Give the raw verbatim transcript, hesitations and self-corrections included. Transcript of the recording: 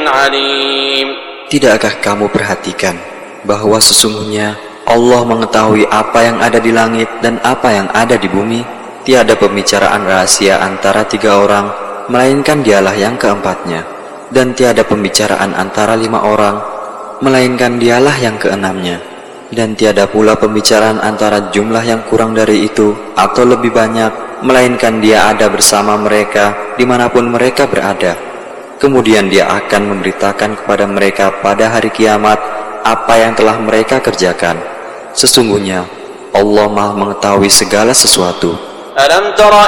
عليم. Tidakkah kamu perhatikan bahwa sesungguhnya Allah mengetahui apa yang ada di langit dan apa yang ada di bumi? Tiada pembicaraan rahasia antara tiga orang, melainkan dialah yang keempatnya. Dan tiada pembicaraan antara lima orang, melainkan dialah yang keenamnya. Dan tiada pula pembicaraan antara jumlah yang kurang dari itu atau lebih banyak, melainkan dia ada bersama mereka dimanapun mereka berada. Kemudian dia akan memberitakan kepada mereka pada hari kiamat apa yang telah mereka kerjakan. Sesungguhnya Allah Maha mengetahui segala sesuatu. ألم تر